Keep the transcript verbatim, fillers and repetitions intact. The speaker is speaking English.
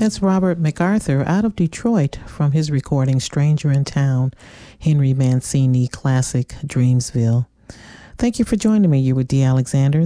That's Robert MacArthur out of Detroit from his recording Stranger in Town, Henry Mancini classic Dreamsville. Thank you for joining me. You were Dee Alexander.